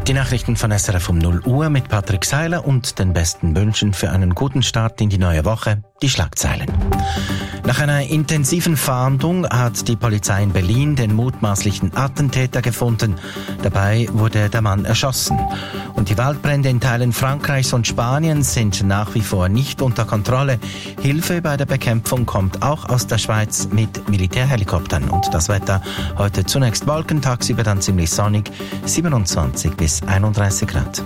Die Nachrichten von SRF um 0 Uhr mit Patrick Seiler und den besten Wünschen für einen guten Start in die neue Woche. Die Schlagzeilen. Nach einer intensiven Fahndung hat die Polizei in Berlin den mutmaßlichen Attentäter gefunden. Dabei wurde der Mann erschossen. Und die Waldbrände in Teilen Frankreichs und Spaniens sind nach wie vor nicht unter Kontrolle. Hilfe bei der Bekämpfung kommt auch aus der Schweiz mit Militärhelikoptern. Und das Wetter heute zunächst Wolken, tagsüber dann ziemlich sonnig, 27 bis 31 Grad.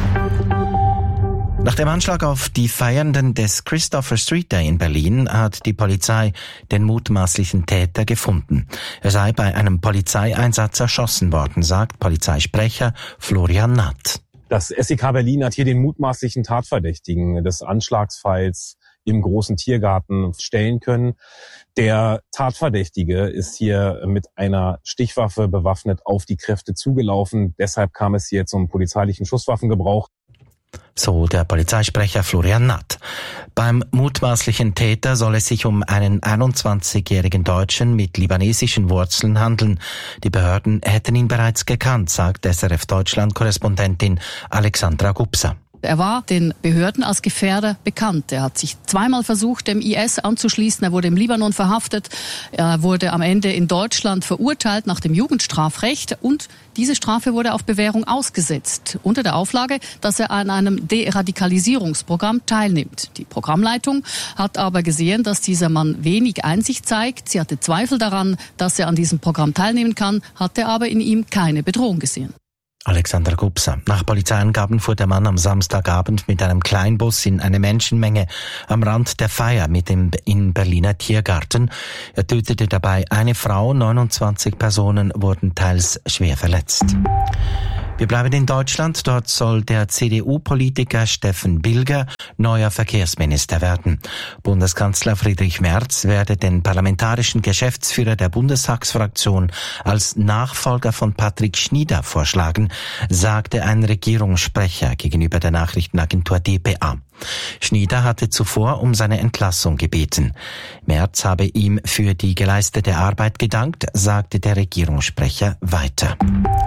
Nach dem Anschlag auf die Feiernden des Christopher Street Day in Berlin hat die Polizei den mutmaßlichen Täter gefunden. Er sei bei einem Polizeieinsatz erschossen worden, sagt Polizeisprecher Florian Natt. Das SEK Berlin hat hier den mutmaßlichen Tatverdächtigen des Anschlagsfalls im großen Tiergarten stellen können. Der Tatverdächtige ist hier mit einer Stichwaffe bewaffnet auf die Kräfte zugelaufen. Deshalb kam es hier zum polizeilichen Schusswaffengebrauch. So der Polizeisprecher Florian Natt. Beim mutmaßlichen Täter soll es sich um einen 21-jährigen Deutschen mit libanesischen Wurzeln handeln. Die Behörden hätten ihn bereits gekannt, sagt SRF-Deutschland-Korrespondentin Alexandra Gubser. Er war den Behörden als Gefährder bekannt. Er hat sich zweimal versucht, dem IS anzuschließen. Er wurde im Libanon verhaftet. Er wurde am Ende in Deutschland verurteilt nach dem Jugendstrafrecht. Und diese Strafe wurde auf Bewährung ausgesetzt, unter der Auflage, dass er an einem Deradikalisierungsprogramm teilnimmt. Die Programmleitung hat aber gesehen, dass dieser Mann wenig Einsicht zeigt. Sie hatte Zweifel daran, dass er an diesem Programm teilnehmen kann, hatte aber in ihm keine Bedrohung gesehen. Alexander Gubser. Nach Polizeiangaben fuhr der Mann am Samstagabend mit einem Kleinbus in eine Menschenmenge am Rand der Feier mit dem in Berliner Tiergarten. Er tötete dabei eine Frau, 29 Personen wurden teils schwer verletzt. Wir bleiben in Deutschland. Dort soll der CDU-Politiker Steffen Bilger neuer Verkehrsminister werden. Bundeskanzler Friedrich Merz werde den parlamentarischen Geschäftsführer der Bundestagsfraktion als Nachfolger von Patrick Schnieder vorschlagen, sagte ein Regierungssprecher gegenüber der Nachrichtenagentur dpa. Schnieder hatte zuvor um seine Entlassung gebeten. Merz habe ihm für die geleistete Arbeit gedankt, sagte der Regierungssprecher weiter.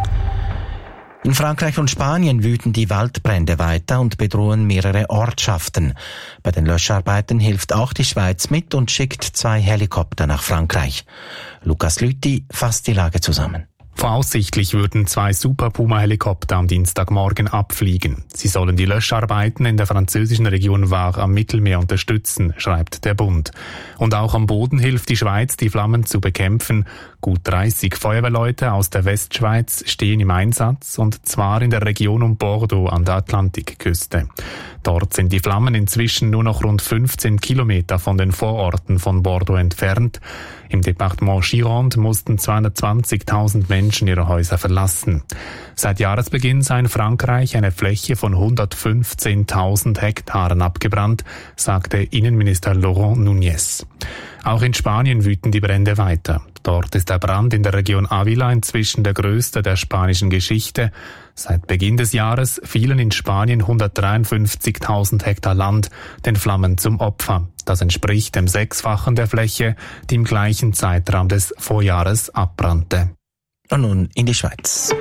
In Frankreich und Spanien wüten die Waldbrände weiter und bedrohen mehrere Ortschaften. Bei den Löscharbeiten hilft auch die Schweiz mit und schickt 2 Helikopter nach Frankreich. Lukas Lüthi fasst die Lage zusammen. Voraussichtlich würden 2 Super Puma-Helikopter am Dienstagmorgen abfliegen. Sie sollen die Löscharbeiten in der französischen Region Var am Mittelmeer unterstützen, schreibt der Bund. Und auch am Boden hilft die Schweiz, die Flammen zu bekämpfen. Gut 30 Feuerwehrleute aus der Westschweiz stehen im Einsatz, und zwar in der Region um Bordeaux an der Atlantikküste. Dort sind die Flammen inzwischen nur noch rund 15 Kilometer von den Vororten von Bordeaux entfernt. Im Departement Gironde mussten 220.000 Menschen ihre Häuser verlassen. Seit Jahresbeginn sei in Frankreich eine Fläche von 115.000 Hektaren abgebrannt, sagte Innenminister Laurent Nunez. Auch in Spanien wüten die Brände weiter. Dort ist der Brand in der Region Ávila inzwischen der größte der spanischen Geschichte. Seit Beginn des Jahres fielen in Spanien 153.000 Hektar Land den Flammen zum Opfer. Das entspricht dem 6-fachen der Fläche, die im gleichen Zeitraum des Vorjahres abbrannte. Und nun in die Schweiz.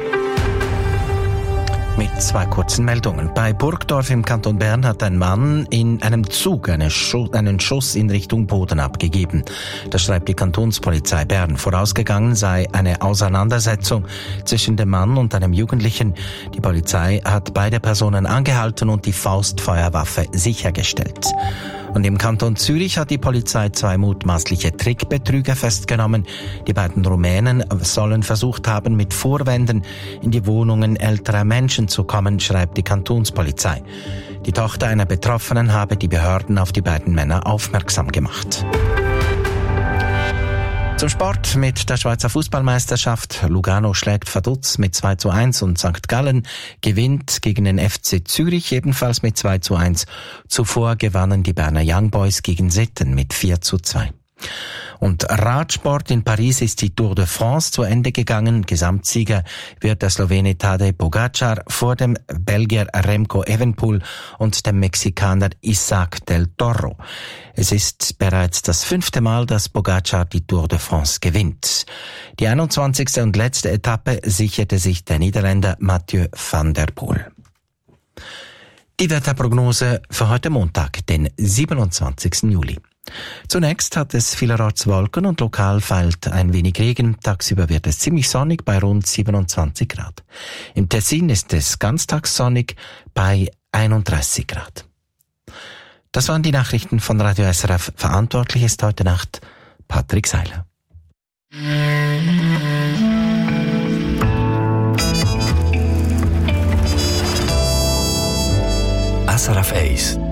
Mit 2 kurzen Meldungen. Bei Burgdorf im Kanton Bern hat ein Mann in einem Zug einen Schuss in Richtung Boden abgegeben. Das schreibt die Kantonspolizei Bern. Vorausgegangen sei eine Auseinandersetzung zwischen dem Mann und einem Jugendlichen. Die Polizei hat beide Personen angehalten und die Faustfeuerwaffe sichergestellt. Und im Kanton Zürich hat die Polizei 2 mutmaßliche Trickbetrüger festgenommen. Die beiden Rumänen sollen versucht haben, mit Vorwänden in die Wohnungen älterer Menschen zu kommen, schreibt die Kantonspolizei. Die Tochter einer Betroffenen habe die Behörden auf die beiden Männer aufmerksam gemacht. Zum Sport mit der Schweizer Fußballmeisterschaft. Lugano schlägt Vaduz mit 2:1 und St. Gallen gewinnt gegen den FC Zürich ebenfalls mit 2:1. Zuvor gewannen die Berner Young Boys gegen Sitten mit 4:2. Und Radsport in Paris ist die Tour de France zu Ende gegangen. Gesamtsieger wird der Slowene Tadej Pogačar vor dem Belgier Remco Evenepoel und dem Mexikaner Isaac del Toro. Es ist bereits das 5. Mal, dass Pogačar die Tour de France gewinnt. Die 21. und letzte Etappe sicherte sich der Niederländer Mathieu van der Poel. Die Wetterprognose für heute Montag, den 27. Juli. Zunächst hat es vielerorts Wolken und lokal fällt ein wenig Regen. Tagsüber wird es ziemlich sonnig bei rund 27 Grad. Im Tessin ist es ganztags sonnig bei 31 Grad. Das waren die Nachrichten von Radio SRF. Verantwortlich ist heute Nacht Patrick Seiler. SRF 1